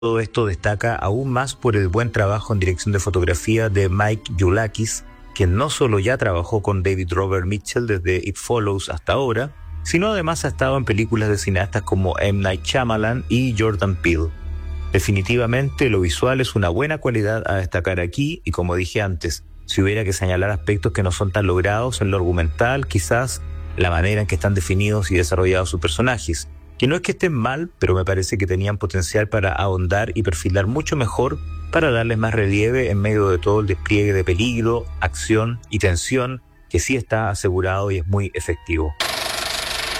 Todo esto destaca aún más por el buen trabajo en dirección de fotografía de Mike Yulakis, quien no solo ya trabajó con David Robert Mitchell desde It Follows hasta ahora, sino además ha estado en películas de cineastas como M. Night Shyamalan y Jordan Peele. Definitivamente lo visual es una buena cualidad a destacar aquí y, como dije antes, si hubiera que señalar aspectos que no son tan logrados en lo argumental, quizás la manera en que están definidos y desarrollados sus personajes, que no es que estén mal, pero me parece que tenían potencial para ahondar y perfilar mucho mejor para darles más relieve en medio de todo el despliegue de peligro, acción y tensión que sí está asegurado y es muy efectivo.